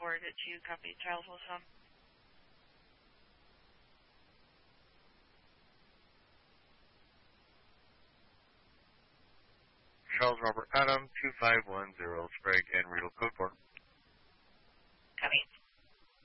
forward it to Copy Charles Wilson. Charles Robert Adam, 2510, Sprague and Riedel Code 4. Copy.